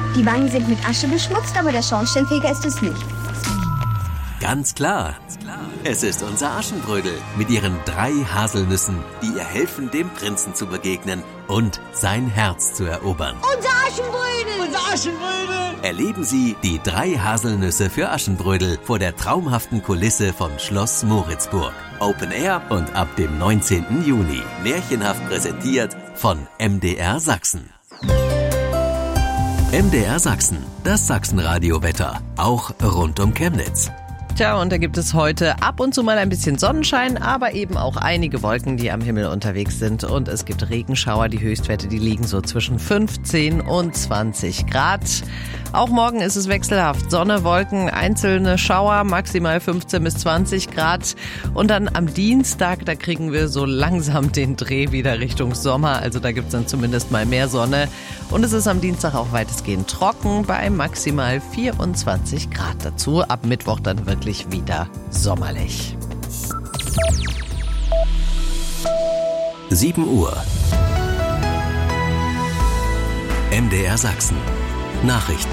Die Wangen sind mit Asche beschmutzt, aber der Schornsteinfeger ist es nicht. Ganz klar. Es ist unser Aschenbrödel mit ihren 3 Haselnüssen, die ihr helfen, dem Prinzen zu begegnen und sein Herz zu erobern. Unser Aschenbrödel! Unser Aschenbrödel! Erleben Sie die 3 Haselnüsse für Aschenbrödel vor der traumhaften Kulisse von Schloss Moritzburg. Open Air und ab dem 19. Juni. Märchenhaft präsentiert von MDR Sachsen. MDR Sachsen, das Sachsenradio-Wetter, auch rund um Chemnitz. Tja, und da gibt es heute ab und zu mal ein bisschen Sonnenschein, aber eben auch einige Wolken, die am Himmel unterwegs sind. Und es gibt Regenschauer, die Höchstwerte, die liegen so zwischen 15 und 20 Grad. Auch morgen ist es wechselhaft. Sonne, Wolken, einzelne Schauer, maximal 15 bis 20 Grad. Und dann am Dienstag, da kriegen wir so langsam den Dreh wieder Richtung Sommer. Also da gibt es dann zumindest mal mehr Sonne. Und es ist am Dienstag auch weitestgehend trocken bei maximal 24 Grad dazu. Ab Mittwoch dann wirklich wieder sommerlich. 7 Uhr. MDR Sachsen. Nachrichten.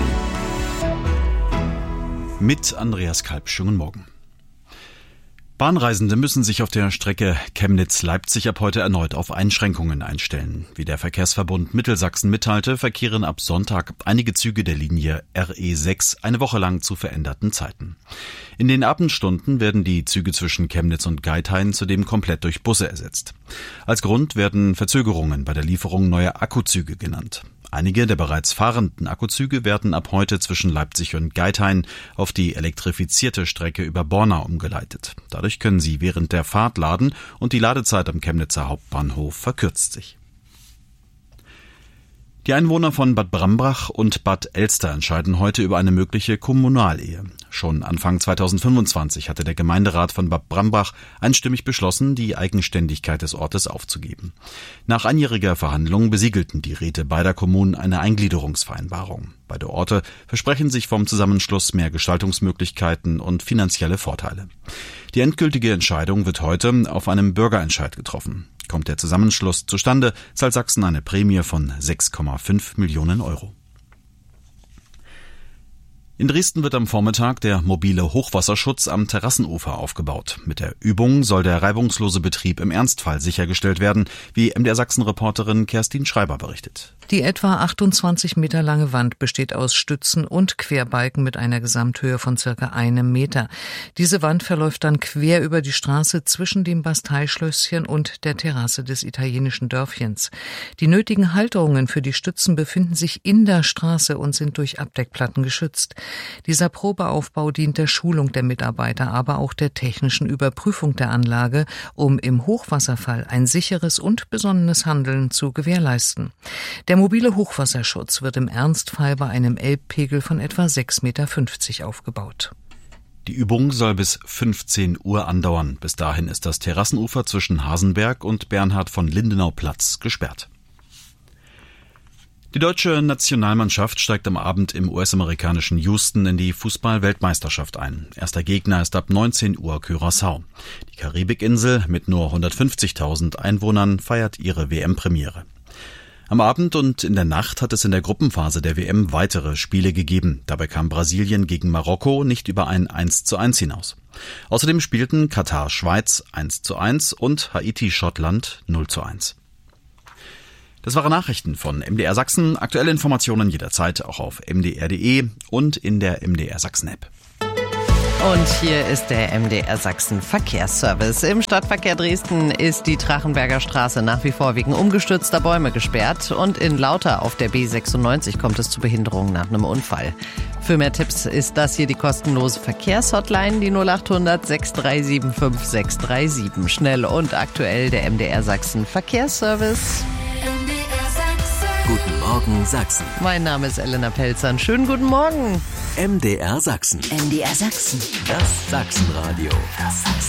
Mit Andreas Kalb. Schönen Morgen. Bahnreisende müssen sich auf der Strecke Chemnitz-Leipzig ab heute erneut auf Einschränkungen einstellen. Wie der Verkehrsverbund Mittelsachsen mitteilte, verkehren ab Sonntag einige Züge der Linie RE6 eine Woche lang zu veränderten Zeiten. In den Abendstunden werden die Züge zwischen Chemnitz und Geithain zudem komplett durch Busse ersetzt. Als Grund werden Verzögerungen bei der Lieferung neuer Akkuzüge genannt. Einige der bereits fahrenden Akkuzüge werden ab heute zwischen Leipzig und Geithain auf die elektrifizierte Strecke über Borna umgeleitet. Dadurch können sie während der Fahrt laden und die Ladezeit am Chemnitzer Hauptbahnhof verkürzt sich. Die Einwohner von Bad Brambach und Bad Elster entscheiden heute über eine mögliche Kommunalehe. Schon Anfang 2025 hatte der Gemeinderat von Bad Brambach einstimmig beschlossen, die Eigenständigkeit des Ortes aufzugeben. Nach einjähriger Verhandlung besiegelten die Räte beider Kommunen eine Eingliederungsvereinbarung. Beide Orte versprechen sich vom Zusammenschluss mehr Gestaltungsmöglichkeiten und finanzielle Vorteile. Die endgültige Entscheidung wird heute auf einem Bürgerentscheid getroffen. Kommt der Zusammenschluss zustande, zahlt Sachsen eine Prämie von 6,5 Millionen Euro. In Dresden wird am Vormittag der mobile Hochwasserschutz am Terrassenufer aufgebaut. Mit der Übung soll der reibungslose Betrieb im Ernstfall sichergestellt werden, wie MDR Sachsen-Reporterin Kerstin Schreiber berichtet. Die etwa 28 Meter lange Wand besteht aus Stützen und Querbalken mit einer Gesamthöhe von circa 1 Meter. Diese Wand verläuft dann quer über die Straße zwischen dem Basteischlösschen und der Terrasse des italienischen Dörfchens. Die nötigen Halterungen für die Stützen befinden sich in der Straße und sind durch Abdeckplatten geschützt. Dieser Probeaufbau dient der Schulung der Mitarbeiter, aber auch der technischen Überprüfung der Anlage, um im Hochwasserfall ein sicheres und besonnenes Handeln zu gewährleisten. Der mobile Hochwasserschutz wird im Ernstfall bei einem Elbpegel von etwa 6,50 Meter aufgebaut. Die Übung soll bis 15 Uhr andauern. Bis dahin ist das Terrassenufer zwischen Hasenberg und Bernhard von Lindenau-Platz gesperrt. Die deutsche Nationalmannschaft steigt am Abend im US-amerikanischen Houston in die Fußball-Weltmeisterschaft ein. Erster Gegner ist ab 19 Uhr Curaçao. Die Karibikinsel mit nur 150.000 Einwohnern feiert ihre WM-Premiere. Am Abend und in der Nacht hat es in der Gruppenphase der WM weitere Spiele gegeben. Dabei kam Brasilien gegen Marokko nicht über ein 1:1 hinaus. Außerdem spielten Katar-Schweiz 1:1 und Haiti-Schottland 0:1. Das waren Nachrichten von MDR Sachsen. Aktuelle Informationen jederzeit auch auf mdr.de und in der MDR Sachsen App. Und hier ist der MDR Sachsen Verkehrsservice. Im Stadtverkehr Dresden ist die Trachenberger Straße nach wie vor wegen umgestürzter Bäume gesperrt. Und in Lauter auf der B96 kommt es zu Behinderungen nach einem Unfall. Für mehr Tipps ist das hier die kostenlose Verkehrshotline, die 0800 6375 637. Schnell und aktuell der MDR Sachsen Verkehrsservice. Guten Morgen Sachsen. Mein Name ist Elena Pelzern. Schönen guten Morgen. MDR Sachsen. MDR Sachsen. Das Sachsenradio.